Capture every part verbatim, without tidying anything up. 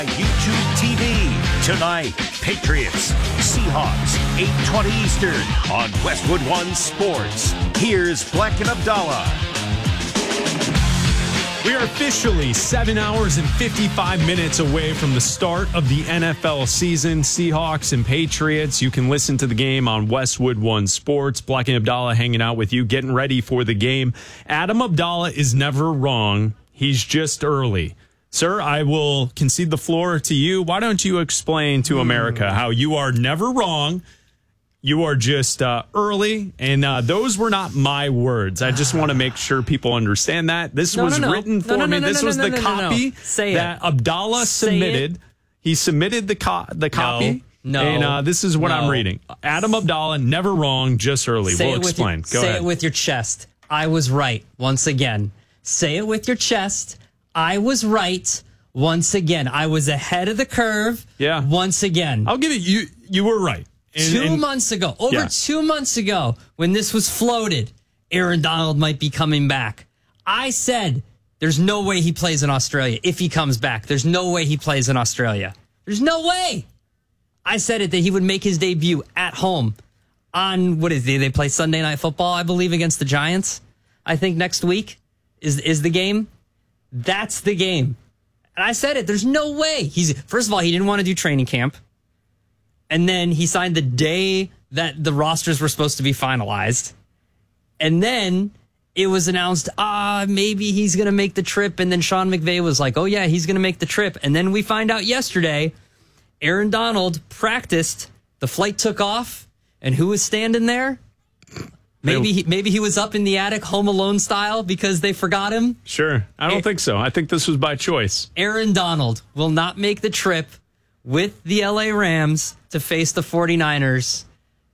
YouTube T V. Tonight, Patriots, Seahawks, eight twenty Eastern on Westwood One Sports. Here's Black and Abdallah. We are officially seven hours and fifty-five minutes away from the start of the N F L season. Seahawks and Patriots. You can listen to the game on Westwood One Sports. Black and Abdallah hanging out with you, getting ready for the game. Adam Abdallah is never wrong. He's just early. Sir, I will concede the floor to you. Why don't you explain to America how you are never wrong? You are just uh, early, and uh, those were not my words. I just want to make sure people understand that. This no, was no, no. written for no, no, me. No, this no, was no, the no, no, copy no. Say that it. Abdallah Say submitted. It. He submitted the co- the copy. No, no. And uh, this is what no. I'm reading. Adam Abdallah, never wrong, just early. Say we'll it explain. With your, Go say ahead. it with your chest. I was right once again. Say it with your chest. I was right. Once again, I was ahead of the curve. Yeah. Once again. I'll give it. You You were right. And, two and, months ago, over yeah. two months ago, when this was floated, Aaron Donald might be coming back. I said there's no way he plays in Australia if he comes back. There's no way he plays in Australia. There's no way. I said it that he would make his debut at home on, what is it? They play Sunday Night Football, I believe, against the Giants. I think next week is is the game. That's the game. And I said it. There's no way. He's First of all, he didn't want to do training camp. And then he signed the day that the rosters were supposed to be finalized. And then it was announced, ah, maybe he's going to make the trip. And then Sean McVay was like, oh, yeah, he's going to make the trip. And then we find out yesterday, Aaron Donald practiced. The flight took off. And who was standing there? Maybe he, maybe he was up in the attic, Home Alone style, because they forgot him. Sure. I don't a- think so. I think this was by choice. Aaron Donald will not make the trip with the L A Rams to face the 49ers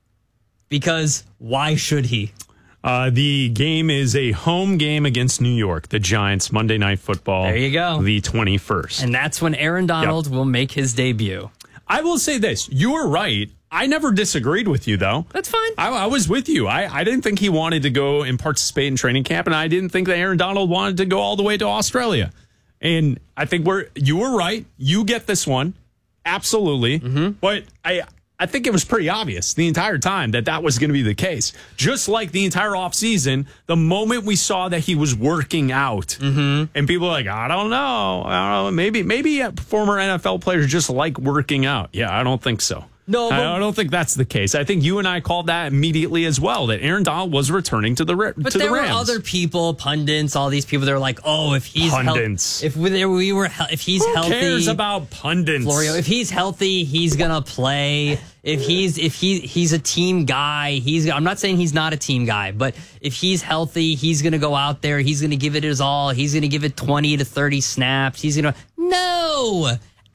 because why should he? Uh, the game is a home game against New York, the Giants, Monday Night Football. There you go. The twenty-first. And that's when Aaron Donald yep. will make his debut. I will say this. You were right. I never disagreed with you, though. That's fine. I, I was with you. I, I didn't think he wanted to go and participate in training camp, and I didn't think that Aaron Donald wanted to go all the way to Australia. And I think we're you were right. You get this one. Absolutely. Mm-hmm. But I I think it was pretty obvious the entire time that that was going to be the case. Just like the entire offseason, the moment we saw that he was working out, mm-hmm. and people are like, I don't know. I don't know. Maybe, maybe former N F L players just like working out. Yeah, I don't think so. No, but, I don't think that's the case. I think you and I called that immediately as well, that Aaron Donald was returning to the but to the there Rams. were other people, pundits, all these people. They're like, oh, if he's pundits, hel- if we, we were, if he's Who healthy, Who cares about pundits? Florio, if he's healthy, he's gonna play. If he's if he he's a team guy, he's. I'm not saying he's not a team guy, but if he's healthy, he's gonna go out there. He's gonna give it his all. He's gonna give it twenty to thirty snaps. He's gonna no,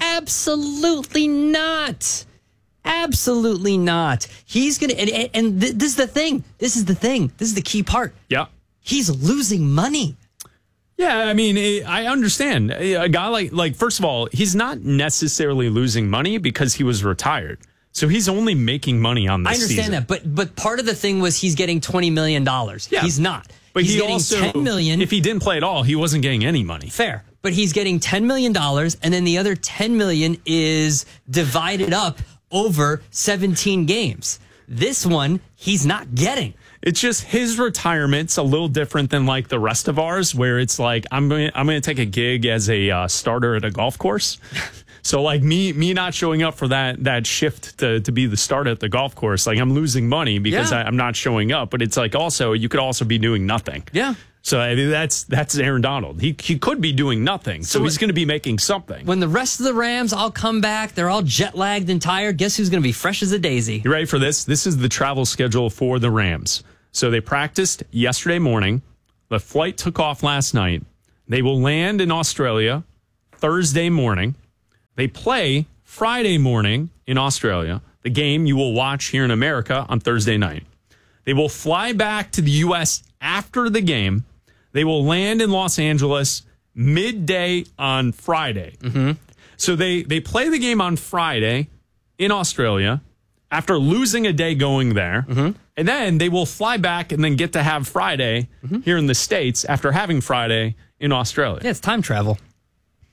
absolutely not. Absolutely not. He's going to, and, and th- this is the thing. This is the thing. This is the key part. Yeah. He's losing money. Yeah, I mean, I understand. A guy like, like, first of all, he's not necessarily losing money because he was retired. So he's only making money on this I understand season. that, but but part of the thing was he's getting twenty million dollars. Yeah. He's not. But he's he getting also, ten million dollars. If he didn't play at all, he wasn't getting any money. Fair. But he's getting ten million dollars, and then the other ten million dollars is divided up over seventeen games. This one, he's not getting. It's just his retirement's a little different than like the rest of ours, where it's like I'm going I'm going to take a gig as a uh, starter at a golf course. So like me me not showing up for that that shift to to be the starter at the golf course, like I'm losing money because yeah. I, I'm not showing up. But it's like also you could also be doing nothing. Yeah. So I mean, that's that's Aaron Donald. He he could be doing nothing, so, so he's going to be making something. When the rest of the Rams all come back, they're all jet lagged and tired. Guess who's going to be fresh as a daisy? You ready for this? This is the travel schedule for the Rams. So they practiced yesterday morning. The flight took off last night. They will land in Australia Thursday morning. They play Friday morning in Australia. The game you will watch here in America on Thursday night. They will fly back to the U S after the game. They will land in Los Angeles midday on Friday. Mm-hmm. So they, they play the game on Friday in Australia after losing a day going there. Mm-hmm. And then they will fly back and then get to have Friday mm-hmm. here in the States after having Friday in Australia. Yeah, it's time travel.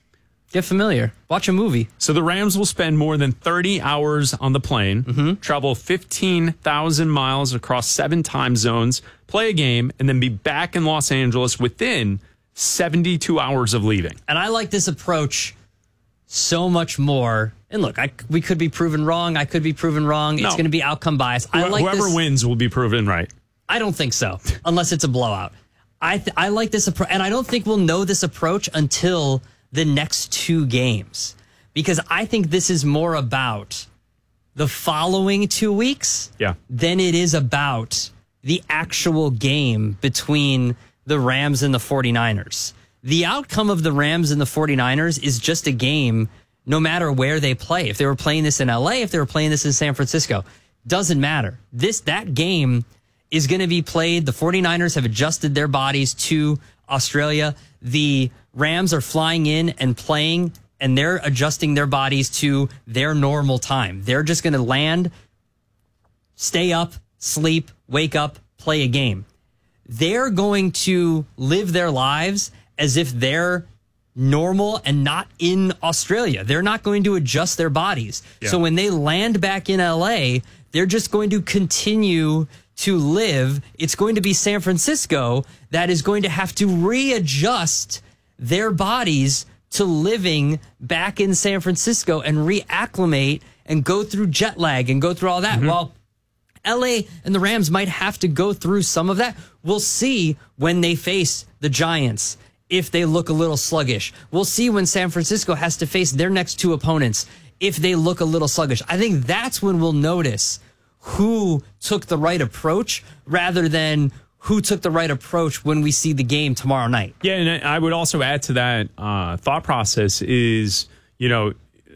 Get familiar. Watch a movie. So the Rams will spend more than thirty hours on the plane, mm-hmm. travel fifteen thousand miles across seven time zones, play a game, and then be back in Los Angeles within seventy-two hours of leaving. And I like this approach so much more. And look, I, we could be proven wrong. I could be proven wrong. It's no. going to be outcome bias. I like Whoever this. wins will be proven right. I don't think so, unless it's a blowout. I th- I like this approach, and I don't think we'll know this approach until the next two games, because I think this is more about the following two weeks yeah. than it is about the actual game between the Rams and the 49ers. The outcome of the Rams and the 49ers is just a game no matter where they play. If they were playing this in L A, if they were playing this in San Francisco, doesn't matter. This that game is going to be played. The 49ers have adjusted their bodies to Australia. The Rams are flying in and playing, and they're adjusting their bodies to their normal time. They're just going to land, stay up, sleep, wake up, play a game. They're going to live their lives as if they're normal and not in Australia. They're not going to adjust their bodies. Yeah. So when they land back in L A, they're just going to continue to live. It's going to be San Francisco that is going to have to readjust their bodies to living back in San Francisco and reacclimate and go through jet lag and go through all that. Mm-hmm. Well, L A and the Rams might have to go through some of that. We'll see when they face the Giants if they look a little sluggish. We'll see when San Francisco has to face their next two opponents if they look a little sluggish. I think that's when we'll notice who took the right approach rather than who took the right approach when we see the game tomorrow night. Yeah, and I would also add to that uh, thought process is, you know,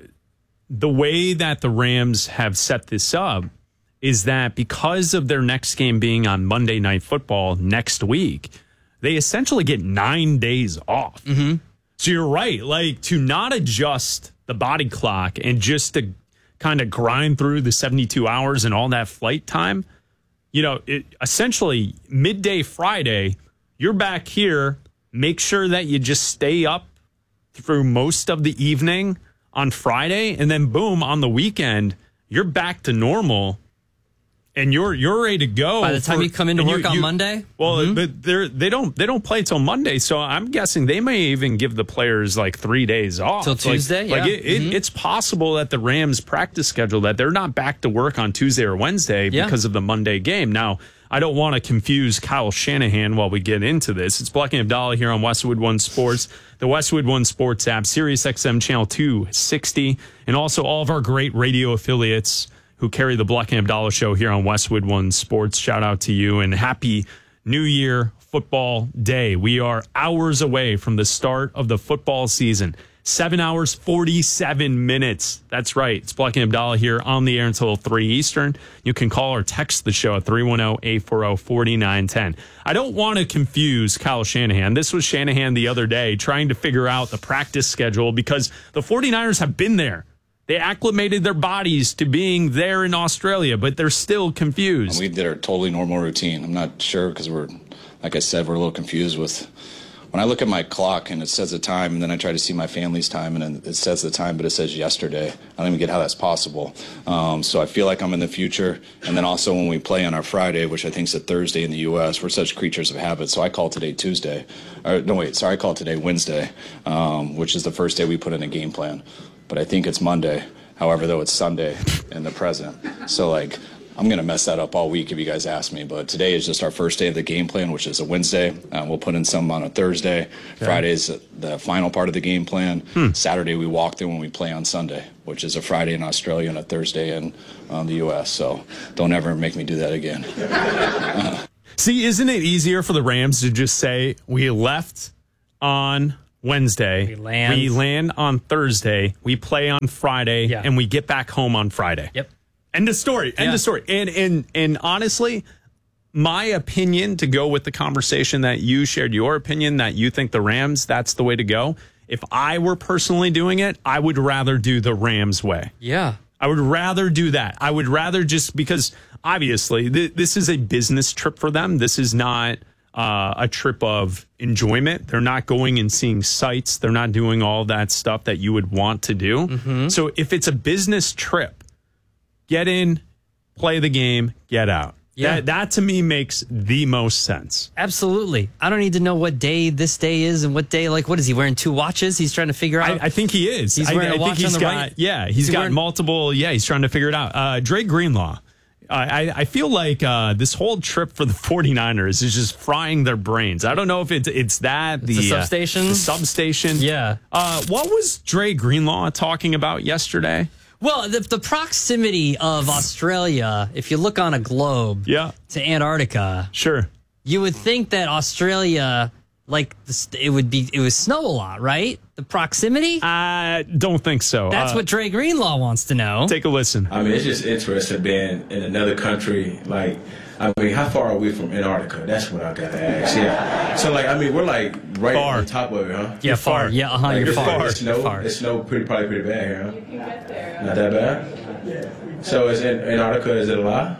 the way that the Rams have set this up is that because of their next game being on Monday Night Football next week, they essentially get nine days off. Mm-hmm. So you're right. Like, to not adjust the body clock and just to kind of grind through the seventy-two hours and all that flight time, you know, it, essentially midday Friday, you're back here. Make sure that you just stay up through most of the evening on Friday, and then boom, on the weekend, you're back to normal. And you're you're ready to go. By the time for, you come into work you, on you, Monday? Well, mm-hmm. but they're they don't they don't play till Monday, so I'm guessing they may even give the players like three days off. Till Tuesday, like, yeah. Like it, mm-hmm. it, it's possible that the Rams practice schedule that they're not back to work on Tuesday or Wednesday yeah. because of the Monday game. Now, I don't want to confuse Kyle Shanahan while we get into this. It's Black and Abdallah here on Westwood One Sports, the Westwood One Sports app, Sirius X M channel two sixty, and also all of our great radio affiliates who carry the Black and Abdallah show here on Westwood One Sports. Shout out to you and happy New Year football day. We are hours away from the start of the football season. Seven hours, forty-seven minutes. That's right. It's Black and Abdallah here on the air until three Eastern. You can call or text the show at three one zero, eight four zero, four nine one zero. I don't want to confuse Kyle Shanahan. This was Shanahan the other day trying to figure out the practice schedule because the 49ers have been there. They acclimated their bodies to being there in Australia, but they're still confused. And we did our totally normal routine. I'm not sure because we're, like I said, we're a little confused with, when I look at my clock and it says the time, and then I try to see my family's time, and it says the time, but it says yesterday. I don't even get how that's possible. Um, so I feel like I'm in the future. And then also when we play on our Friday, which I think is a Thursday in the U S, we're such creatures of habit. So I call today Tuesday. Or, no, wait, sorry, I call today Wednesday, um, which is the first day we put in a game plan. But I think it's Monday. However, though, it's Sunday in the present. So, like, I'm going to mess that up all week if you guys ask me. But today is just our first day of the game plan, which is a Wednesday. Uh, we'll put in some on a Thursday. Okay. Friday's the final part of the game plan. Hmm. Saturday, we walk through when we play on Sunday, which is a Friday in Australia and a Thursday in um, the U S. So don't ever make me do that again. uh. See, isn't it easier for the Rams to just say, we left on Wednesday, we land. we land on Thursday, we play on Friday, yeah. and we get back home on Friday. Yep. End of story. End yeah. of story. And and and honestly, my opinion, to go with the conversation that you shared, your opinion that you think the Rams, that's the way to go. If I were personally doing it, I would rather do the Rams way. Yeah. I would rather do that. I would rather just, because obviously th- this is a business trip for them. This is not uh, a trip of enjoyment. They're not going and seeing sights. They're not doing all that stuff that you would want to do. Mm-hmm. So if it's a business trip, get in, play the game, get out. Yeah. That, that to me makes the most sense. Absolutely. I don't need to know what day this day is and what day, like, what is he wearing? Two watches? He's trying to figure out. I, I think he is. He's wearing I, a I watch think he's on the got, right. Yeah, he's he got wearing- multiple. Yeah, he's trying to figure it out. Uh, Dre Greenlaw. I, I feel like uh, this whole trip for the 49ers is just frying their brains. I don't know if it's, it's that. It's the, the substation? Uh, the substation. Yeah. Uh, what was Dre Greenlaw talking about yesterday? Well, the, the proximity of Australia, if you look on a globe Yeah. to Antarctica, Sure. you would think that Australia, like, it would be, it would snow a lot, right? The proximity? I don't think so. That's uh, what Dre Greenlaw wants to know. Take a listen. I mean, it's just interesting being in another country. Like, I mean, how far are we from Antarctica? That's what I gotta ask. Yeah. So, like, I mean, we're like right Far. on top of it, huh? Yeah, far. far. Yeah, uh-huh, Like, you're it's far. It's snow. Far. It's snow pretty, probably pretty bad here, huh? You can get there. Not that bad? Yeah. So, is in Antarctica, is it a lie?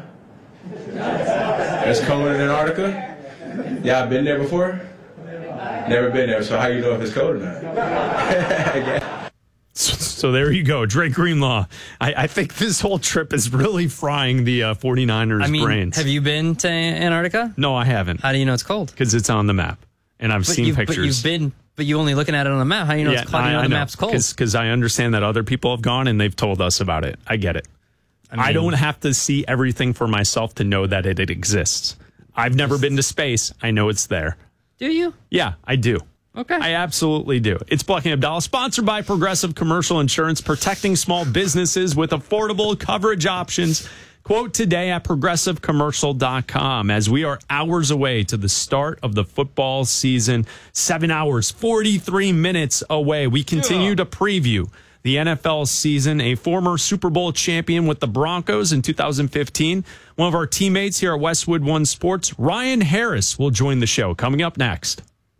It's cold in Antarctica? Yeah, I've been there before? Never been there, so how you know if it's cold or not? Yeah. So, so there you go, Dre Greenlaw. I, I think this whole trip is really frying the uh, 49ers I mean, brains. have you been to Antarctica? No, I haven't. How do you know it's cold? Because it's on the map, and I've But seen you've, pictures. But you've been, but you only looking at it on the map. How do you know it's cold? How do you know I, the I know, map's cold? Because I understand that other people have gone and they've told us about it. I get it. I, mean, I don't have to see everything for myself to know that it, it exists. I've never been to space. I know it's there. Do you? Yeah, I do. Okay. I absolutely do. It's Black and Abdallah, sponsored by Progressive Commercial Insurance, protecting small businesses with affordable coverage options. Quote today at progressive commercial dot com as we are hours away to the start of the football season. Seven hours, forty-three minutes away. We continue yeah. to preview the N F L season. A former Super Bowl champion with the Broncos in two thousand fifteen. One of our teammates here at Westwood One Sports, Ryan Harris, will join the show. Coming up next.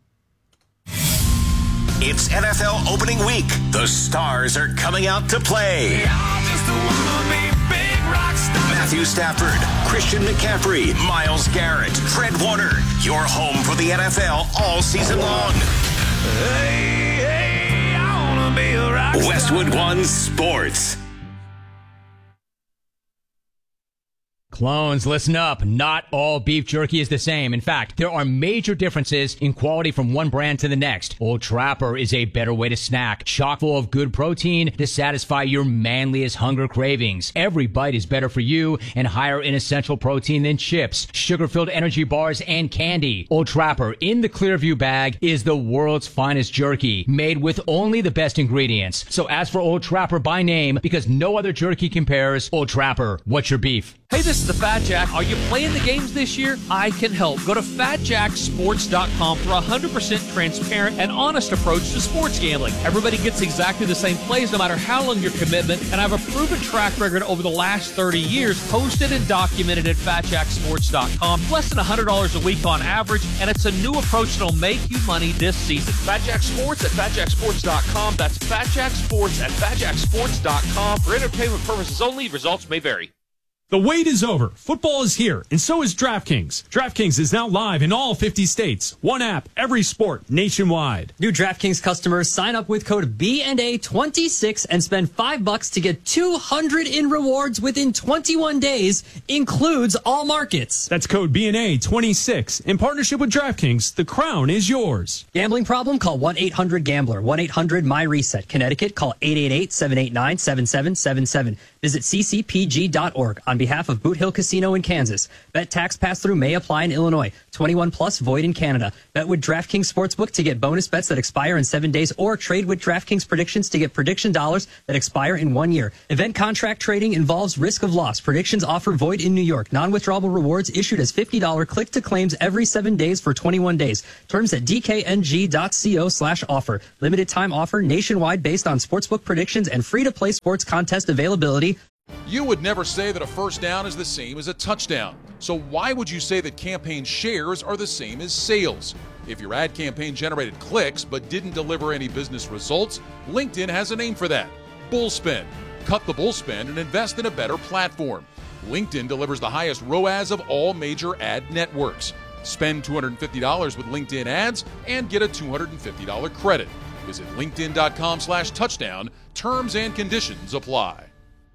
It's N F L opening week. The stars are coming out to play. Matthew Stafford, Christian McCaffrey, Myles Garrett, Fred Warner. Your home for the N F L all season long. Hey, hey, I wanna be a rock star. Westwood One Sports. Clones, listen up. Not all beef jerky is the same. In fact, there are major differences in quality from one brand to the next. Old Trapper is a better way to snack, chock full of good protein to satisfy your manliest hunger cravings. Every bite is better for you and higher in essential protein than chips, sugar-filled energy bars, and candy. Old Trapper in the Clearview bag is the world's finest jerky, made with only the best ingredients. So ask for Old Trapper by name because no other jerky compares. Old Trapper, what's your beef? Hey, this is the Fat Jack. Are you playing the games this year? I can help. Go to fat jack sports dot com for a one hundred percent transparent and honest approach to sports gambling. Everybody gets exactly the same plays no matter how long your commitment, and I have a proven track record over the last thirty years, posted and documented at fat jack sports dot com. Less than one hundred dollars a week on average, and it's a new approach that'll make you money this season. Fat Jack Sports at fat jack sports dot com. That's Fat Jack Sports at fat jack sports dot com. For entertainment purposes only, results may vary. The wait is over. Football is here, and so is DraftKings. DraftKings is now live in all fifty states. One app, every sport, nationwide. New DraftKings customers sign up with code B N A twenty-six and spend five bucks to get two hundred in rewards within twenty-one days. Includes all markets. That's code B N A twenty-six. In partnership with DraftKings, the crown is yours. Gambling problem? Call one eight hundred gambler. one eight hundred my reset. Connecticut, call eight eight eight, seven eight nine, seven seven seven seven. Visit c c p g dot org. On behalf of Boot Hill Casino in Kansas. Bet tax pass-through may apply in Illinois. twenty-one plus void in Canada. Bet with DraftKings Sportsbook to get bonus bets that expire in seven days or trade with DraftKings predictions to get prediction dollars that expire in one year. Event contract trading involves risk of loss. Predictions offer void in New York. Non-withdrawable rewards issued as fifty dollars click-to-claims every seven days for twenty-one days. Terms at d k n g dot co slash offer. Limited time offer nationwide based on sportsbook predictions and free-to-play sports contest availability. You would never say that a first down is the same as a touchdown. So why would you say that campaign shares are the same as sales? If your ad campaign generated clicks but didn't deliver any business results, LinkedIn has a name for that. Bullspend. Cut the bullspend and invest in a better platform. LinkedIn delivers the highest R O A S of all major ad networks. Spend two hundred fifty dollars with LinkedIn ads and get a two hundred fifty dollars credit. Visit linkedin.com slash touchdown. Terms and conditions apply.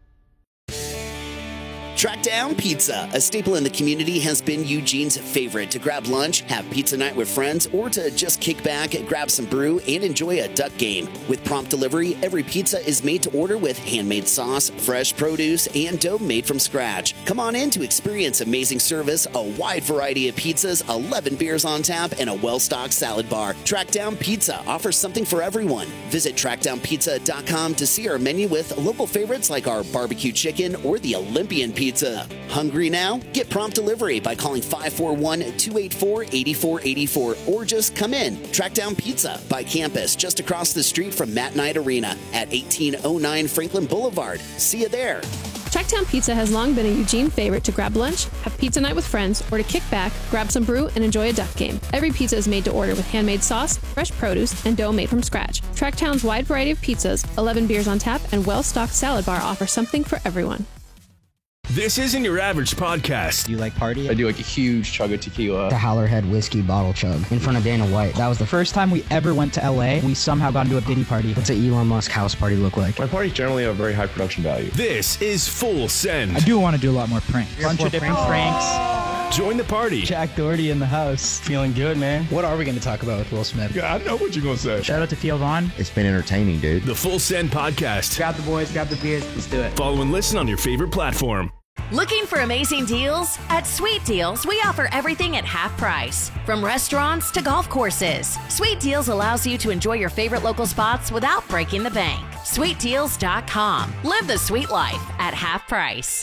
Trackdown Pizza, a staple in the community, has been Eugene's favorite to grab lunch, have pizza night with friends, or to just kick back, grab some brew, and enjoy a duck game. With prompt delivery, every pizza is made to order with handmade sauce, fresh produce, and dough made from scratch. Come on in to experience amazing service, a wide variety of pizzas, eleven beers on tap, and a well-stocked salad bar. Trackdown Pizza offers something for everyone. Visit trackdown pizza dot com to see our menu with local favorites like our barbecue chicken or the Olympian pizza. Pizza. Hungry now? Get prompt delivery by calling five four one, two eight four, eight four eight four or just come in. Trackdown Pizza by campus just across the street from Matt Knight Arena at eighteen oh nine Franklin Boulevard. See you there. Trackdown Pizza has long been a Eugene favorite to grab lunch, have pizza night with friends, or to kick back, grab some brew, and enjoy a duck game. Every pizza is made to order with handmade sauce, fresh produce, and dough made from scratch. Tracktown's wide variety of pizzas, eleven beers on tap, and well-stocked salad bar offer something for everyone. This isn't your average podcast. Do you like party? I do like a huge chug of tequila. The Howlerhead whiskey bottle chug in front of Dana White. That was the first time we ever went to L A. We somehow got into a Diddy party. What's an Elon Musk house party look like? My parties generally have very high production value. This is Full Send. I do want to do a lot more pranks. A bunch of different pranks. Join the party. Jack Doherty in the house. Feeling good, man. What are we going to talk about with Will Smith? Yeah, I know what you're going to say. Shout out to Theo Vaughn. It's been entertaining, dude. The Full Send podcast. Grab the boys, grab the beers. Let's do it. Follow and listen on your favorite platform. Looking for amazing deals? At Sweet Deals, we offer everything at half price. From restaurants to golf courses, Sweet Deals allows you to enjoy your favorite local spots without breaking the bank. sweet deals dot com. Live the sweet life at half price.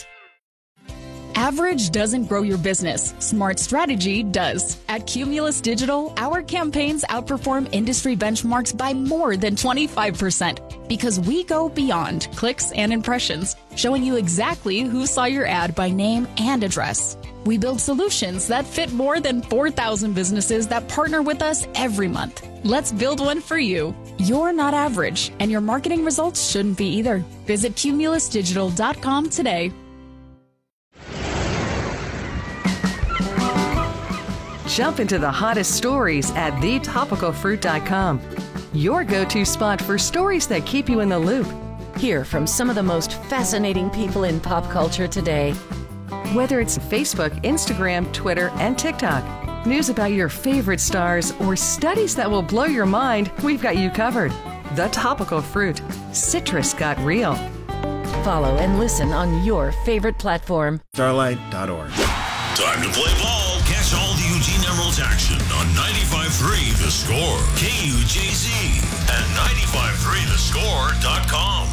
Average doesn't grow your business. Smart strategy does. At Cumulus Digital, our campaigns outperform industry benchmarks by more than twenty-five percent because we go beyond clicks and impressions, showing you exactly who saw your ad by name and address. We build solutions that fit more than four thousand businesses that partner with us every month. Let's build one for you. You're not average, and your marketing results shouldn't be either. Visit cumulus digital dot com today. Jump into the hottest stories at the topical fruit dot com. Your go-to spot for stories that keep you in the loop. Hear from some of the most fascinating people in pop culture today. Whether it's Facebook, Instagram, Twitter, and TikTok, news about your favorite stars, or studies that will blow your mind, we've got you covered. The Topical Fruit. Citrus got real. Follow and listen on your favorite platform. Starlight dot org. Time to play ball. Catch all the Eugene Emeralds action on ninety-five point three The Score, K U J Z, and ninety-five point three the score dot com.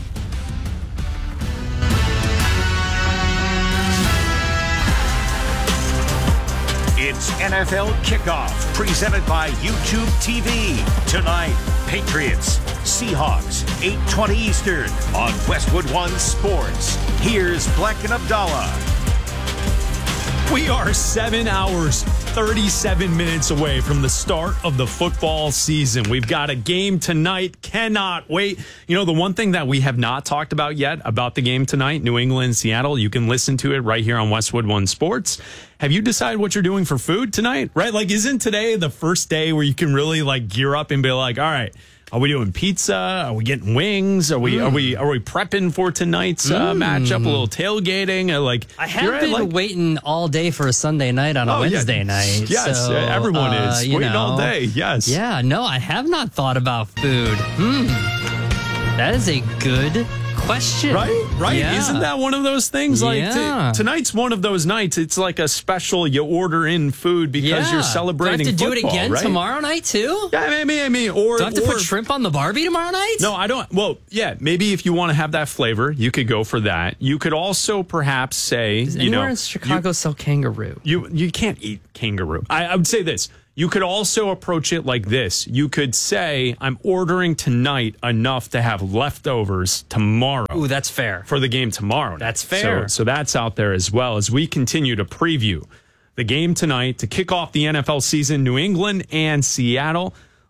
It's N F L Kickoff, presented by YouTube T V. Tonight, Patriots, Seahawks, eight twenty Eastern on Westwood One Sports. Here's Black and Abdallah. We are seven hours, thirty-seven minutes away from the start of the football season. We've got a game tonight. Cannot wait. You know, the one thing that we have not talked about yet about the game tonight, New England, Seattle, you can listen to it right here on Westwood One Sports. Have you decided what you're doing for food tonight? Right? Like, isn't today the first day where you can really like gear up and be like, all right, are we doing pizza? Are we getting wings? Are we mm. are we are we prepping for tonight's uh, mm. matchup? A little tailgating? Uh, like I have been like, waiting all day for a Sunday night on a oh, Wednesday yeah. night. Yes, so, everyone uh, is waiting know, all day. Yes. Yeah. No, I have not thought about food. Hmm. That is a good question. Right? Right? Yeah. Isn't that one of those things? Like yeah. t- tonight's one of those nights. It's like a special. You order in food because yeah. you're celebrating. Do I have to football, do it again right? tomorrow night too? Yeah, I mean, I mean, or do I have to or, put shrimp on the Barbie tomorrow night? No, I don't. Well, yeah, maybe if you want to have that flavor, you could go for that. You could also perhaps say, Does you anywhere know, in Chicago you, sell kangaroo? You you can't eat kangaroo. I, I would say this. You could also approach it like this. You could say, I'm ordering tonight enough to have leftovers tomorrow. Ooh, that's fair. For the game tomorrow. That's fair. So, so that's out there as well as we continue to preview the game tonight to kick off the N F L season, New England and Seattle.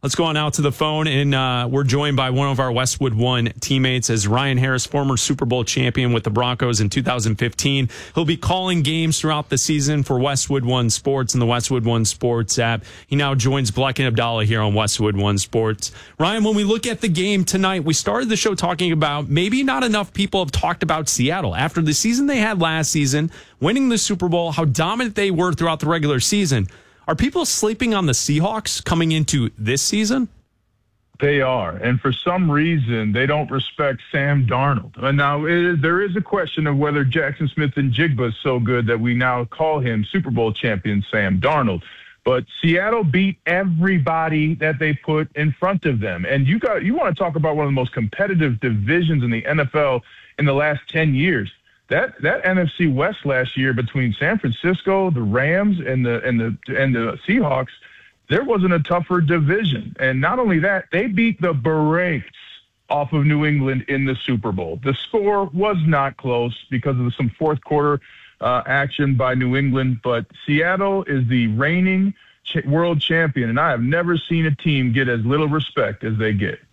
Let's go on out to the phone, and uh, we're joined by one of our Westwood One teammates as Ryan Harris, former Super Bowl champion with the Broncos in two thousand fifteen. He'll be calling games throughout the season for Westwood One Sports and the Westwood One Sports app. He now joins Black and Abdallah here on Westwood One Sports. Ryan, when we look at the game tonight, we started the show talking about maybe not enough people have talked about Seattle. After the season they had last season, winning the Super Bowl, how dominant they were throughout the regular season. Are people sleeping on the Seahawks coming into this season? They are. And for some reason, they don't respect Sam Darnold. And now, it is, there is a question of whether Jackson Smith and Jigba is so good that we now call him Super Bowl champion Sam Darnold. But Seattle beat everybody that they put in front of them. And you got you want to talk about one of the most competitive divisions in the N F L in the last ten years. That that N F C West last year between San Francisco, the Rams, and the and the and the Seahawks, there wasn't a tougher division. And not only that, they beat the brakes off of New England in the Super Bowl. The score was not close because of some fourth quarter uh, action by New England, but Seattle is the reigning ch- world champion, and I have never seen a team get as little respect as they get.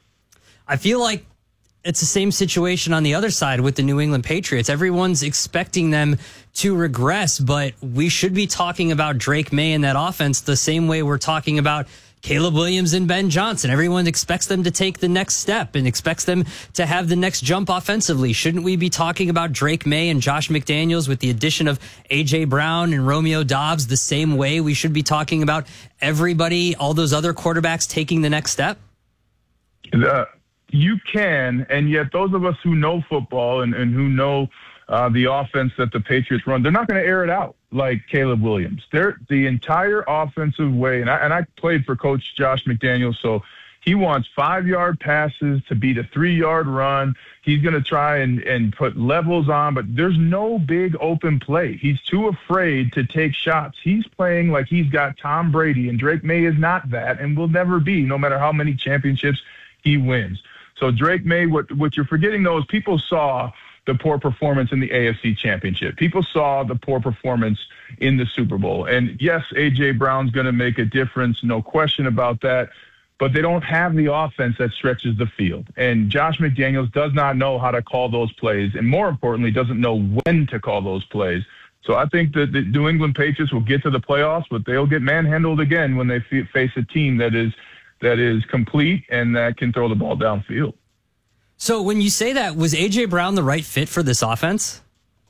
I feel like it's the same situation on the other side with the New England Patriots. Everyone's expecting them to regress, but we should be talking about Drake May and that offense the same way we're talking about Caleb Williams and Ben Johnson. Everyone expects them to take the next step and expects them to have the next jump offensively. Shouldn't we be talking about Drake May and Josh McDaniels with the addition of A J Brown and Romeo Doubs the same way we should be talking about everybody, all those other quarterbacks taking the next step? Uh, you can, and yet those of us who know football and, and who know uh, the offense that the Patriots run, they're not going to air it out like Caleb Williams. They're the entire offensive way, and I, and I played for Coach Josh McDaniels, so he wants five-yard passes to beat a three-yard run. He's going to try and, and put levels on, but there's no big open play. He's too afraid to take shots. He's playing like he's got Tom Brady, and Drake May is not that and will never be, no matter how many championships he wins. So Drake May, what, what you're forgetting, though, is people saw the poor performance in the A F C Championship. People saw the poor performance in the Super Bowl. And, yes, A J Brown's going to make a difference, no question about that, but they don't have the offense that stretches the field. And Josh McDaniels does not know how to call those plays, and more importantly, doesn't know when to call those plays. So I think that the New England Patriots will get to the playoffs, but they'll get manhandled again when they f- face a team that is that is complete and that can throw the ball downfield. So when you say that, was A J Brown the right fit for this offense?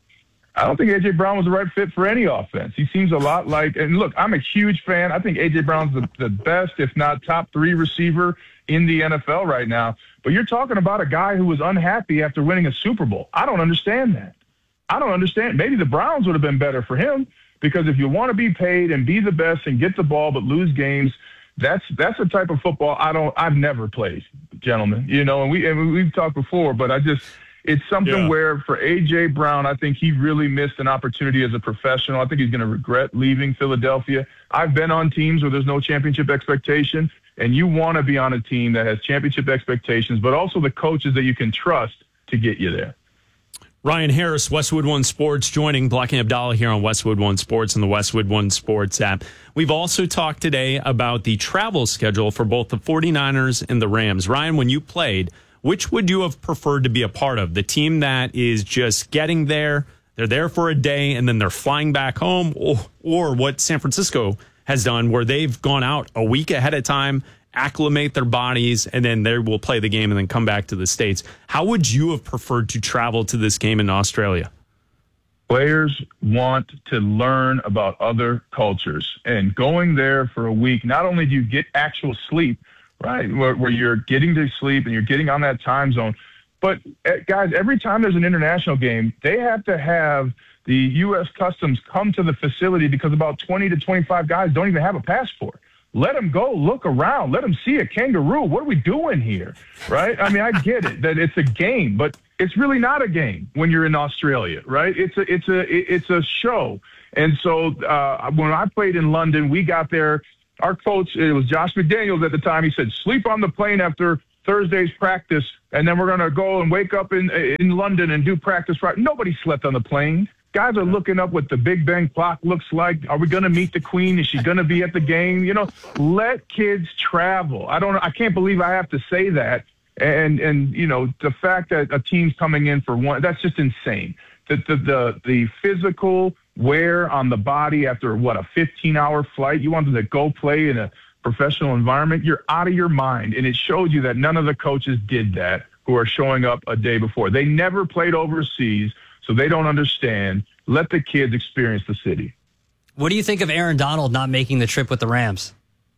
I don't think A J Brown was the right fit for any offense. He seems a lot like, and look, I'm a huge fan. I think A J Brown's the, the best, if not top three receiver in the N F L right now. But you're talking about a guy who was unhappy after winning a Super Bowl. I don't understand that. I don't understand. Maybe the Browns would have been better for him, because if you want to be paid and be the best and get the ball but lose games, That's that's the type of football I don't I've never played, gentlemen. You know, and we and we've talked before, but I just it's something yeah. where for A J Brown, I think he really missed an opportunity as a professional. I think he's going to regret leaving Philadelphia. I've been on teams where there's no championship expectation, and you want to be on a team that has championship expectations, but also the coaches that you can trust to get you there. Ryan Harris, Westwood One Sports, joining Black and Abdallah here on Westwood One Sports and the Westwood One Sports app. We've also talked today about the travel schedule for both the 49ers and the Rams. Ryan, when you played, which would you have preferred to be a part of? The team that is just getting there, they're there for a day, and then they're flying back home, or, or what San Francisco has done, where they've gone out a week ahead of time, acclimate their bodies, and then they will play the game and then come back to the States. How would you have preferred to travel to this game in Australia? Players want to learn about other cultures, and going there for a week, not only do you get actual sleep, right, where, where you're getting to sleep and you're getting on that time zone, but guys, every time there's an international game, they have to have the U S Customs come to the facility, because about twenty to twenty-five guys don't even have a passport. Let them go look around. Let them see a kangaroo. What are we doing here, right? I mean, I get it that it's a game, but it's really not a game when you're in Australia, right? It's a it's a it's a show. And so uh, when I played in London, we got there. Our coach, it was Josh McDaniels at the time. He said, "Sleep on the plane after Thursday's practice, and then we're going to go and wake up in in London and do practice." Right? Nobody slept on the plane. Guys are looking up what the Big Bang clock looks like. Are we going to meet the queen? Is she going to be at the game? You know, let kids travel. I don't. I can't believe I have to say that. And and you know, the fact that a team's coming in for one, that's just insane. The the the, the physical wear on the body after what a fifteen hour flight. You want them to go play in a professional environment. You're out of your mind, and it showed you that none of the coaches did that who are showing up a day before. They never played overseas. So they don't understand. Let the kids experience the city. What do you think of Aaron Donald not making the trip with the Rams?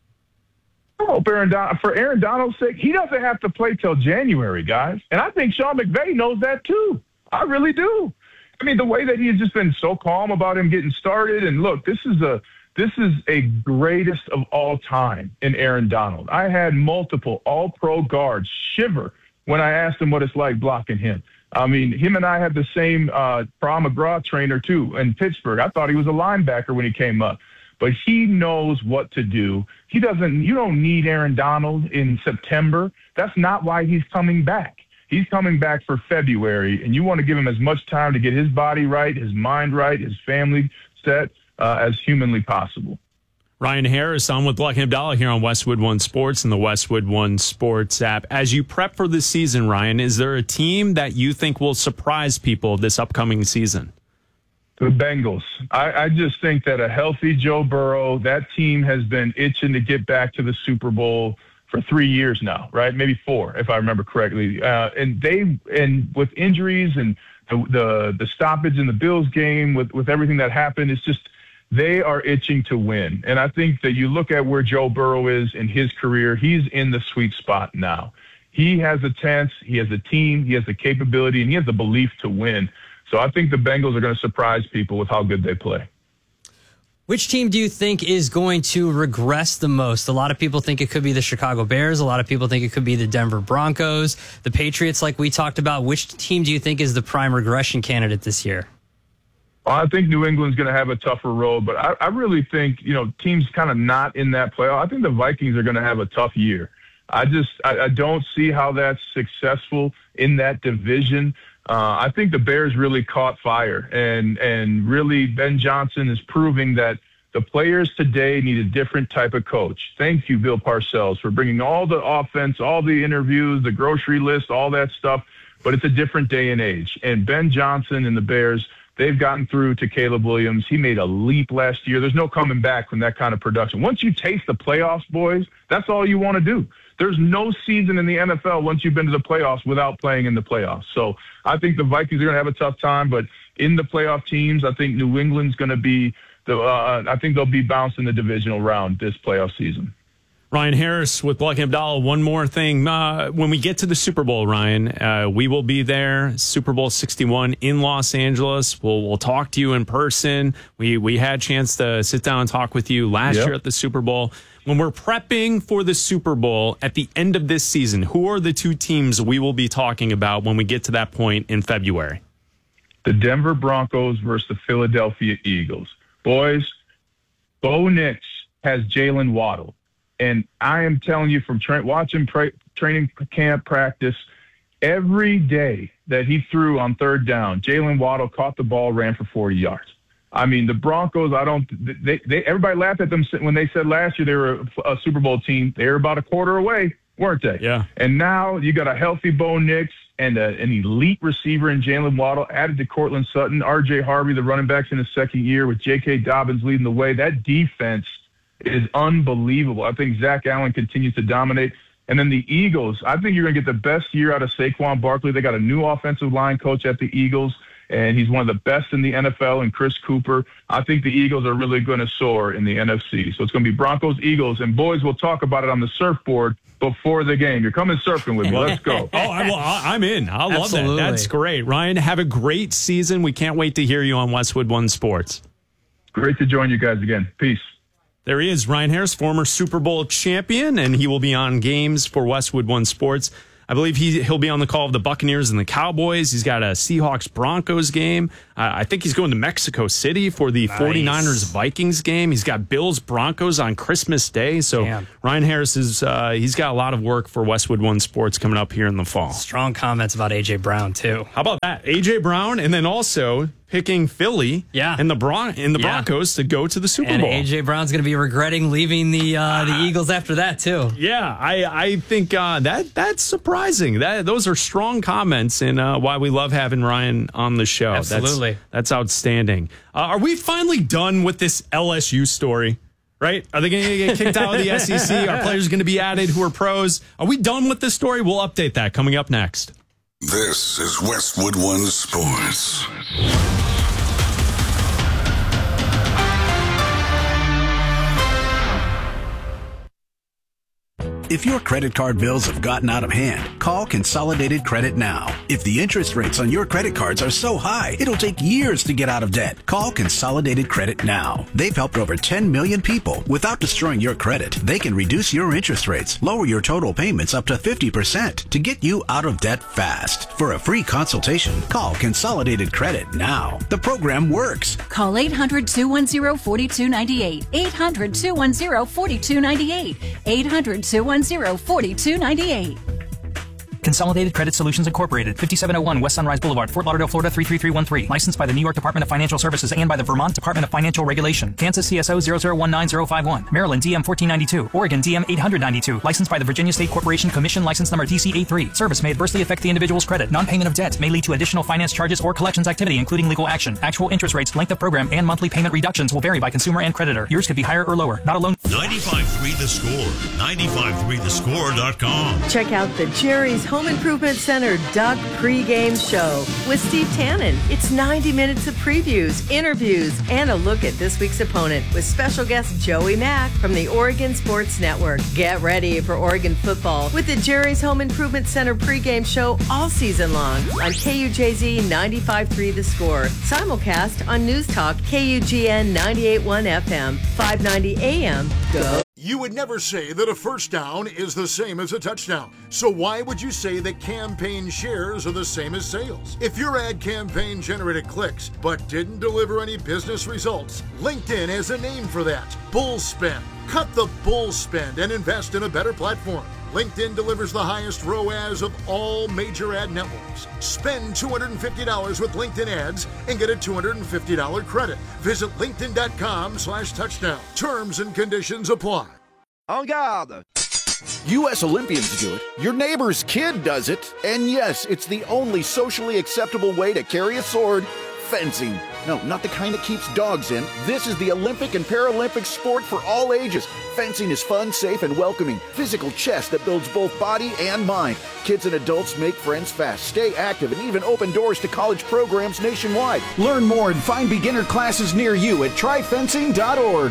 I hope Aaron Don- for Aaron Donald's sake, he doesn't have to play till January, guys. And I think Sean McVay knows that too. I really do. I mean, the way that he's just been so calm about him getting started. And look, this is a this is a greatest of all time in Aaron Donald. I had multiple all-pro guards shiver when I asked him what it's like blocking him. I mean, him and I had the same uh, Paul McGraw trainer, too, in Pittsburgh. I thought he was a linebacker when he came up. But he knows what to do. He doesn't – you don't need Aaron Donald in September. That's not why he's coming back. He's coming back for February, and you want to give him as much time to get his body right, his mind right, his family set uh, as humanly possible. Ryan Harris on with Black and Abdallah here on Westwood One Sports and the Westwood One Sports app. As you prep for this season, Ryan, is there a team that you think will surprise people this upcoming season? The Bengals. I, I just think that a healthy Joe Burrow, that team has been itching to get back to the Super Bowl for three years now, right? Maybe four, if I remember correctly. Uh, and they, and with injuries and the, the the stoppage in the Bills game, with with everything that happened, it's just. They are itching to win. And I think that you look at where Joe Burrow is in his career, he's in the sweet spot now. He has a chance, he has a team, he has the capability, and he has the belief to win. So I think the Bengals are going to surprise people with how good they play. Which team do you think is going to regress the most? A lot of people think it could be the Chicago Bears. A lot of people think it could be the Denver Broncos. The Patriots, like we talked about. Which team do you think is the prime regression candidate this year? I think New England's going to have a tougher road, but I, I really think, you know, teams kind of not in that playoff. I think the Vikings are going to have a tough year. I just, I, I don't see how that's successful in that division. Uh, I think the Bears really caught fire, and, and really Ben Johnson is proving that the players today need a different type of coach. Thank you, Bill Parcells, for bringing all the offense, all the interviews, the grocery list, all that stuff, but it's a different day and age. And Ben Johnson and the Bears, they've gotten through to Caleb Williams. He made a leap last year. There's no coming back from that kind of production. Once you taste the playoffs, boys, that's all you want to do. There's no season in the N F L once you've been to the playoffs without playing in the playoffs. So I think the Vikings are going to have a tough time, but in the playoff teams, I think New England's going to be the. Uh, I think they'll be bouncing the divisional round this playoff season. Ryan Harris with Black and Abdallah. One more thing. Uh, when we get to the Super Bowl, Ryan, uh, we will be there, Super Bowl sixty-one in Los Angeles. We'll we'll talk to you in person. We we had a chance to sit down and talk with you last yep. year at the Super Bowl. When we're prepping for the Super Bowl at the end of this season, who are the two teams we will be talking about when we get to that point in February? The Denver Broncos versus the Philadelphia Eagles. Boys, Bo Nix has Jalen Waddle. And I am telling you from tra- watching pra- training camp practice, every day that he threw on third down, Jalen Waddle caught the ball, ran for forty yards. I mean, the Broncos, I don't they, – they, everybody laughed at them when they said last year they were a, a Super Bowl team. They were about a quarter away, weren't they? Yeah. And now you got a healthy Bo Nix and a, an elite receiver in Jalen Waddle, added to Cortland Sutton, R J Harvey, the running backs in his second year with J K. Dobbins leading the way. That defense – is unbelievable. I think Zach Allen continues to dominate. And then the Eagles, I think you're going to get the best year out of Saquon Barkley. They got a new offensive line coach at the Eagles, and he's one of the best in the N F L, and Chris Cooper. I think the Eagles are really going to soar in the N F C. So it's going to be Broncos, Eagles, and boys, we'll talk about it on the surfboard before the game. You're coming surfing with me. Let's go. oh, I, well, I'm in. I love Absolutely. that. That's great. Ryan, have a great season. We can't wait to hear you on Westwood One Sports. Great to join you guys again. Peace. There he is, Ryan Harris, former Super Bowl champion, and he will be on games for Westwood One Sports. I believe he, he'll be on the call of the Buccaneers and the Cowboys. He's got a Seahawks-Broncos game. Uh, I think he's going to Mexico City for the nice. forty-niners Vikings game. He's got Bills-Broncos on Christmas Day. So Damn. Ryan Harris, is uh, he's got a lot of work for Westwood One Sports coming up here in the fall. Strong comments about A J. Brown, too. How about that? A J. Brown, and then also picking Philly yeah. and the Bron- and the yeah. Broncos to go to the Super and Bowl. And A J Brown's going to be regretting leaving the uh, the Eagles after that, too. Yeah, I, I think uh, that that's surprising. That Those are strong comments, and uh, why we love having Ryan on the show. Absolutely. That's, that's outstanding. Uh, are we finally done with this L S U story? Right? Are they going to get kicked out of the S E C? Are players going to be added who are pros? Are we done with this story? We'll update that coming up next. This is Westwood One Sports. If your credit card bills have gotten out of hand, call Consolidated Credit now. If the interest rates on your credit cards are so high, it'll take years to get out of debt. Call Consolidated Credit now. They've helped over ten million people without destroying your credit. They can reduce your interest rates, lower your total payments up to fifty percent to get you out of debt fast. For a free consultation, call Consolidated Credit now. The program works. Call eight hundred, two one zero, four two nine eight. eight hundred, two one zero, four two nine eight. eight hundred, two one zero, four two nine eight. Consolidated Credit Solutions Incorporated, fifty-seven oh one West Sunrise Boulevard, Fort Lauderdale, Florida three three three one three. Licensed by the New York Department of Financial Services and by the Vermont Department of Financial Regulation. Kansas C S O zero zero one nine zero five one. Maryland D M fourteen ninety-two. Oregon D M eight ninety-two. Licensed by the Virginia State Corporation Commission. License number D C A three. Service may adversely affect the individual's credit. Non-payment of debt may lead to additional finance charges or collections activity, including legal action. Actual interest rates, length of program, and monthly payment reductions will vary by consumer and creditor. Yours could be higher or lower. Not a loan. ninety-five three The Score. ninety-five three the score dot com. Check out the Jerry's Home Improvement Center Duck pregame show with Steve Tannen. It's ninety minutes of previews, interviews, and a look at this week's opponent with special guest Joey Mack from the Oregon Sports Network. Get ready for Oregon football with the Jerry's Home Improvement Center pregame show all season long on K U J Z ninety-five three The Score. Simulcast on News Talk K U G N ninety-eight point one F M, five ninety A M. Go. You would never say that a first down is the same as a touchdown. So why would you say that campaign shares are the same as sales? If your ad campaign generated clicks but didn't deliver any business results, LinkedIn has a name for that. Bull spend. Cut the bull spend and invest in a better platform. LinkedIn delivers the highest R O A S of all major ad networks. Spend two hundred fifty dollars with LinkedIn ads and get a two hundred fifty dollars credit. Visit linkedin.com slash touchdown. Terms and conditions apply. En garde! U S Olympians do it, your neighbor's kid does it, and yes, it's the only socially acceptable way to carry a sword. Fencing. No, not the kind that keeps dogs in. This is the Olympic and Paralympic sport for all ages. Fencing is fun, safe, and welcoming. Physical chess that builds both body and mind. Kids and adults make friends fast, stay active, and even open doors to college programs nationwide. Learn more and find beginner classes near you at try fencing dot org.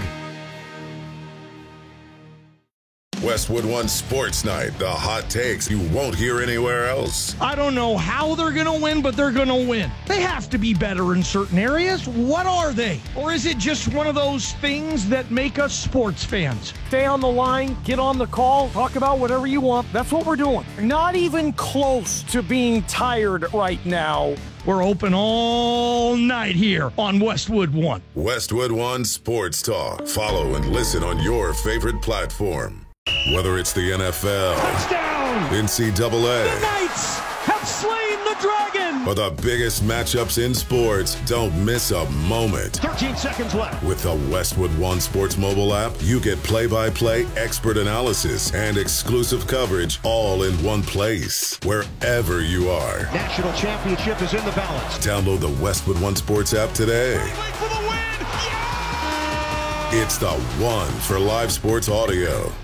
Westwood One Sports Night, the hot takes you won't hear anywhere else. I don't know how they're going to win, but they're going to win. They have to be better in certain areas. What are they? Or is it just one of those things that make us sports fans? Stay on the line, get on the call, talk about whatever you want. That's what we're doing. Not even close to being tired right now. We're open all night here on Westwood One. Westwood One Sports Talk. Follow and listen on your favorite platform. Whether it's the N F L, touchdown, N C double A, the Knights have slain the dragon, or the biggest matchups in sports, don't miss a moment. thirteen seconds left. With the Westwood One Sports mobile app, you get play-by-play expert analysis and exclusive coverage all in one place, wherever you are. National championship is in the balance. Download the Westwood One Sports app today. For the win. Yeah! It's the one for live sports audio.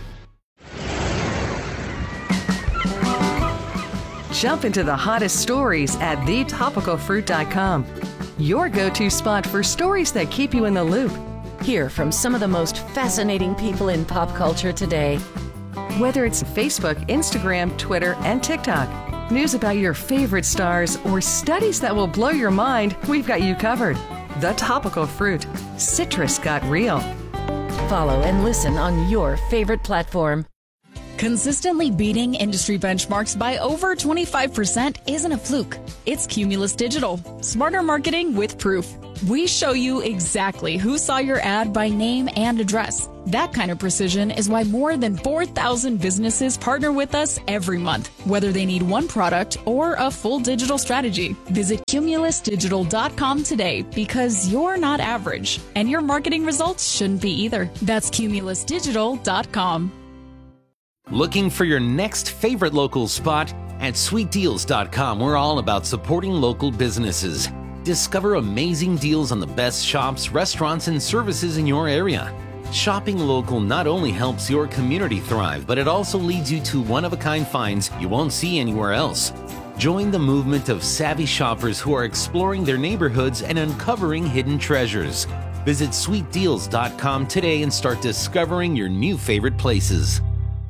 Jump into the hottest stories at the topical fruit dot com. Your go-to spot for stories that keep you in the loop. Hear from some of the most fascinating people in pop culture today. Whether it's Facebook, Instagram, Twitter, and TikTok, news about your favorite stars, or studies that will blow your mind, we've got you covered. The Topical Fruit. Citrus got real. Follow and listen on your favorite platform. Consistently beating industry benchmarks by over twenty-five percent isn't a fluke. It's Cumulus Digital. Smarter marketing with proof. We show you exactly who saw your ad by name and address. That kind of precision is why more than four thousand businesses partner with us every month, whether they need one product or a full digital strategy. Visit cumulus digital dot com today because you're not average, and your marketing results shouldn't be either. That's cumulus digital dot com. Looking for your next favorite local spot? At sweet deals dot com, we're all about supporting local businesses. Discover amazing deals on the best shops, restaurants, and services in your area. Shopping local not only helps your community thrive, but it also leads you to one-of-a-kind finds you won't see anywhere else. Join the movement of savvy shoppers who are exploring their neighborhoods and uncovering hidden treasures. Visit sweet deals dot com today and start discovering your new favorite places.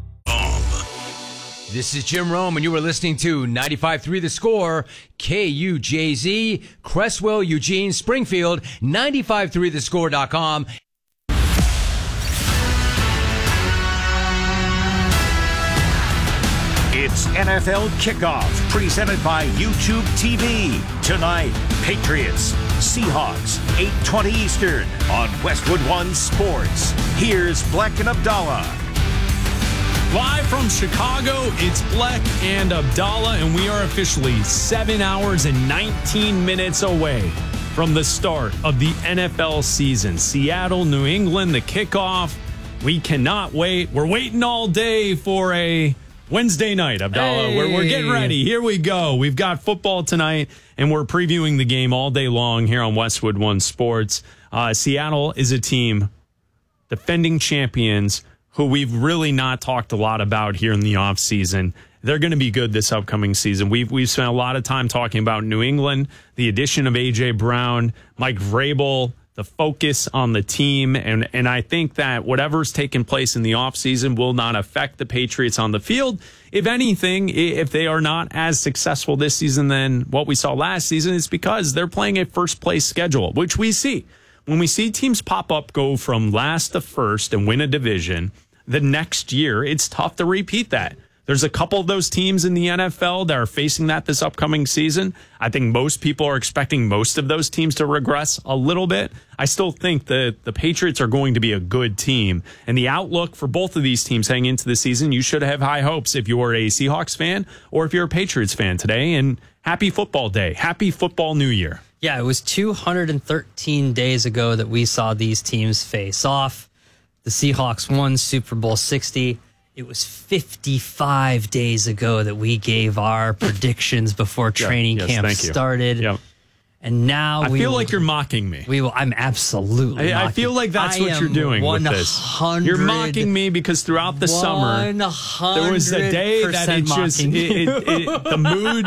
This is Jim Rome, and you are listening to ninety-five point three The Score, K U J Z, Cresswell, Eugene, Springfield, ninety-five point three the score dot com. It's N F L Kickoff, presented by YouTube T V. Tonight, Patriots, Seahawks, eight twenty Eastern on Westwood One Sports. Here's Bleck and Abdallah. Live from Chicago, it's Bleck and Abdallah, and we are officially seven hours and nineteen minutes away from the start of the N F L season. Seattle, New England, the kickoff. We cannot wait. We're waiting all day for a Wednesday night, Abdallah. Hey. We're, we're getting ready. Here we go. We've got football tonight, and we're previewing the game all day long here on Westwood One Sports. Uh, Seattle is a team, defending champions, who we've really not talked a lot about here in the offseason. They're going to be good this upcoming season. We've we've spent a lot of time talking about New England, the addition of A J. Brown, Mike Vrabel, the focus on the team, and, and I think that whatever's taken place in the offseason will not affect the Patriots on the field. If anything, if they are not as successful this season than what we saw last season, it's because they're playing a first-place schedule, which we see. When we see teams pop up, go from last to first and win a division, the next year, it's tough to repeat that. There's a couple of those teams in the N F L that are facing that this upcoming season. I think most people are expecting most of those teams to regress a little bit. I still think that the Patriots are going to be a good team. And the outlook for both of these teams heading into the season, you should have high hopes if you're a Seahawks fan or if you're a Patriots fan today. And happy football day. Happy football new year. Yeah, it was two hundred thirteen days ago that we saw these teams face off. The Seahawks won Super Bowl sixty. It was fifty-five days ago that we gave our predictions before training yes, camp thank you. started. Yep. And now I we feel will, like you're mocking me. We will. I'm absolutely. I, I mocking. feel like that's I what you're doing with this. You're mocking me because throughout the summer there was a day that it just it, it, it, the mood.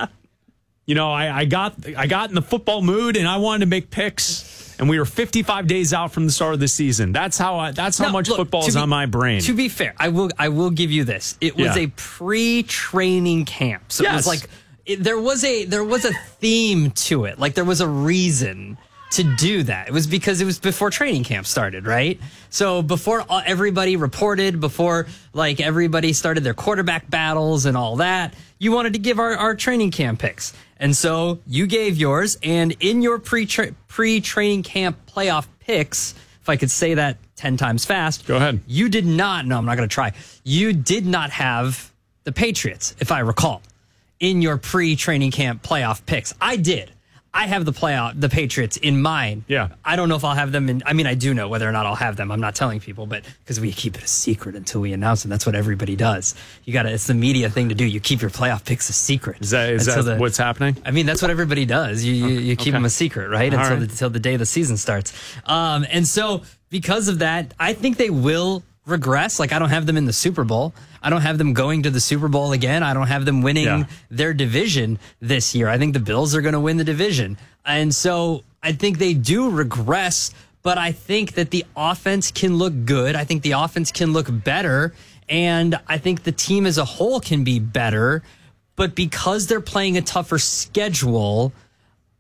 You know, I, I got I got in the football mood and I wanted to make picks. And we were fifty-five days out from the start of the season. That's how I, that's how now, much look, football is be, on my brain. To be fair, I will I will give you this. It was Yeah. a pre-training camp, so Yes. it was like it, there was a there was a theme to it. Like there was a reason to do that. It was because it was before training camp started, right? So before all, everybody reported, before like everybody started their quarterback battles and all that, you wanted to give our, our training camp picks. And so you gave yours, and in your pre pre-training camp playoff picks, if I could say that ten times fast. Go ahead. You did not, no, I'm not going to try. You did not have the Patriots, if I recall, in your pre-training camp playoff picks. I did. I have the playoff, the Patriots in mine. Yeah. I don't know if I'll have them in. I mean, I do know whether or not I'll have them. I'm not telling people, but because we keep it a secret until we announce them. That's what everybody does. You got to, it's the media thing to do. You keep your playoff picks a secret. Is that, is Until that the- what's happening? I mean, that's what everybody does. You you, you keep Okay. them a secret, right? All Until right. the, until the day the season starts. Um, and so because of that, I think they will regress. Like I don't have them in the Super Bowl. I don't have them going to the Super Bowl again. I don't have them winning Yeah. their division this year. I think the Bills are going to win the division. And so I think they do regress, but I think that the offense can look good. I think the offense can look better. And I think the team as a whole can be better. But because they're playing a tougher schedule,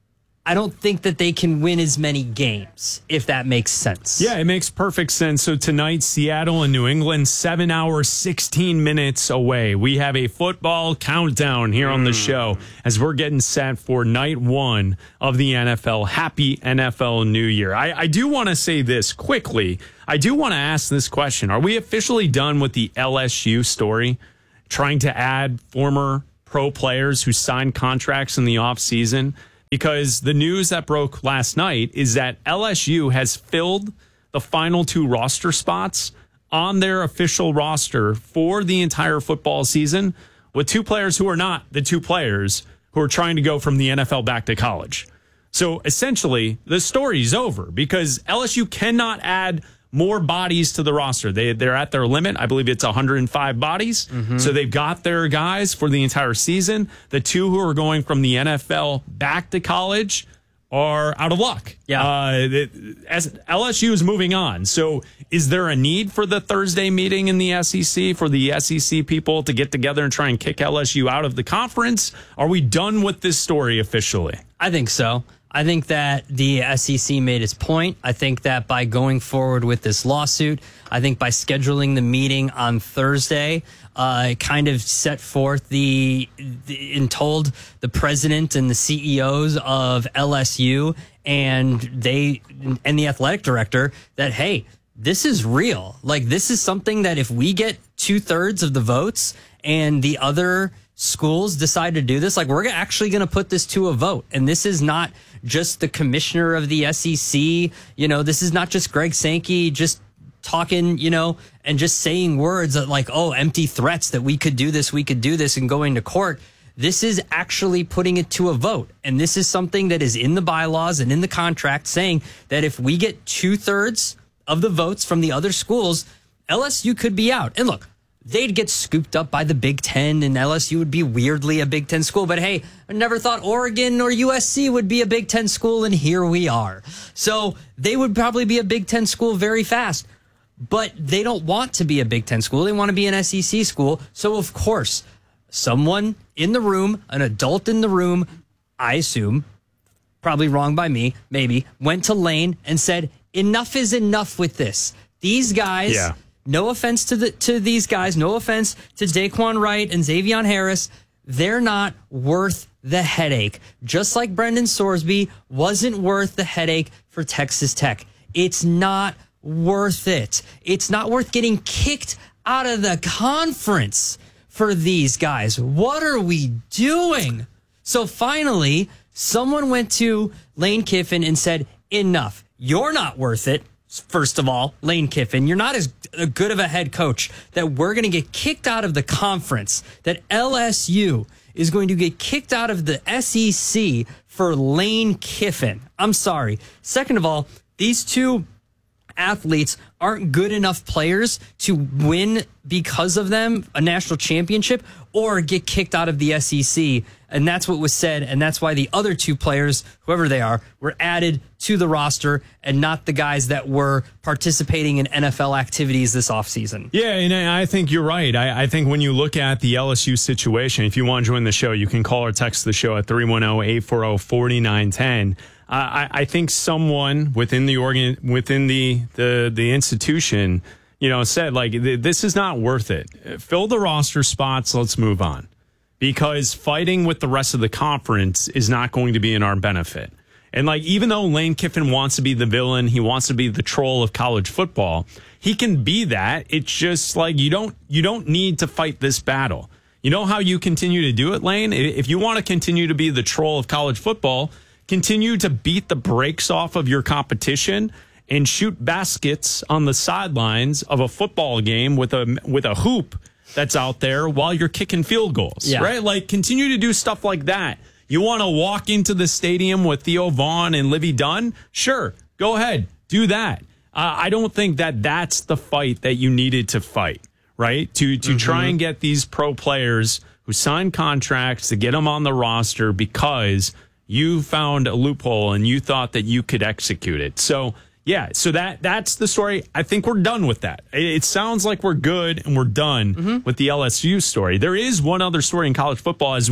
I don't think that they can win as many games, if that makes sense. Yeah, it makes perfect sense. So tonight, Seattle and New England, seven hours, sixteen minutes away. We have a football countdown here on the show as we're getting set for night one of the N F L. Happy N F L New Year. I, I do want to say this quickly. I do want to ask this question. Are we officially done with the L S U story, trying to add former pro players who signed contracts in the offseason? Because the news that broke last night is that L S U has filled the final two roster spots on their official roster for the entire football season with two players who are not the two players who are trying to go from the N F L back to college. So essentially, the story's over because L S U cannot add more bodies to the roster. They, they're at their limit. I believe it's one hundred five bodies. Mm-hmm. So they've got their guys for the entire season. The two who are going from the N F L back to college are out of luck. Yeah. Uh, it, as L S U is moving on. So is there a need for the Thursday meeting in the S E C for the S E C people to get together and try and kick L S U out of the conference? Are we done with this story officially? I think so. I think that the S E C made its point. I think that by going forward with this lawsuit, I think by scheduling the meeting on Thursday, uh, it kind of set forth the, the and told the president and the C E Os of L S U and they and the athletic director that, hey, this is real. Like, this is something that if we get two thirds of the votes and the other schools decide to do this, like, we're actually going to put this to a vote. And this is not just the commissioner of the S E C. You know, this is not just Greg Sankey just talking, you know, and just saying words that like, oh, empty threats that we could do this, we could do this and going to court. This is actually putting it to a vote. And this is something that is in the bylaws and in the contract saying that if we get two thirds of the votes from the other schools, L S U could be out. And look, they'd get scooped up by the Big Ten and L S U would be weirdly a Big Ten school. But hey, I never thought Oregon or U S C would be a Big Ten school, and here we are. So they would probably be a Big Ten school very fast. But they don't want to be a Big Ten school. They want to be an S E C school. So, of course, someone in the room, an adult in the room, I assume, probably wrong by me, maybe, went to Lane and said, enough is enough with this. These guys... Yeah. No offense to the to these guys. No offense to Daquan Wright and Xavier Harris. They're not worth the headache. Just like Brendan Sorsby wasn't worth the headache for Texas Tech. It's not worth it. It's not worth getting kicked out of the conference for these guys. What are we doing? So finally, someone went to Lane Kiffin and said, enough. You're not worth it. First of all, Lane Kiffin, you're not as good of a head coach that we're going to get kicked out of the conference, that L S U is going to get kicked out of the S E C for Lane Kiffin. I'm sorry. Second of all, these two athletes aren't good enough players to win because of them a national championship or get kicked out of the S E C. And that's what was said. And that's why the other two players, whoever they are, were added to the roster and not the guys that were participating in N F L activities this offseason. Yeah, and I think you're right. I, I think when you look at the L S U situation, if you want to join the show, you can call or text the show at three one zero, eight four zero, four nine one zero. Uh, I, I think someone within the organ, within the, the, the institution, you know, said, like, this is not worth it. Fill the roster spots. Let's move on. Because fighting with the rest of the conference is not going to be in our benefit. And, like, even though Lane Kiffin wants to be the villain, he wants to be the troll of college football, he can be that. It's just like you don't you don't need to fight this battle. You know how you continue to do it, Lane? If you want to continue to be the troll of college football, continue to beat the brakes off of your competition and shoot baskets on the sidelines of a football game with a with a hoop that's out there while you're kicking field goals, yeah. right? Like, continue to do stuff like that. You want to walk into the stadium with Theo Vaughn and Livy Dunn? Sure, go ahead, do that. Uh, I don't think that that's the fight that you needed to fight, right? To to mm-hmm. try and get these pro players who sign contracts to get them on the roster because you found a loophole and you thought that you could execute it. So, yeah, so that that's the story. I think we're done with that. It, it sounds like we're good and we're done mm-hmm. with the L S U story. There is one other story in college football as we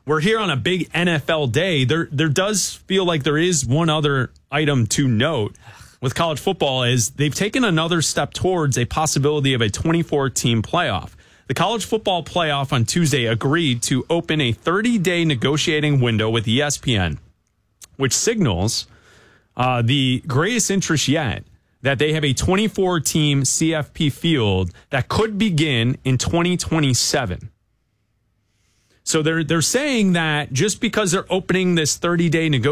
we're here on a big N F L day. There, there does feel like there is one other item to note with college football is they've taken another step towards a possibility of a twenty-four team playoff. The College Football Playoff on Tuesday agreed to open a thirty-day negotiating window with E S P N, which signals uh, the greatest interest yet that they have a twenty-four team C F P field that could begin in twenty twenty-seven. So they're they're saying that just because they're opening this thirty-day negotiation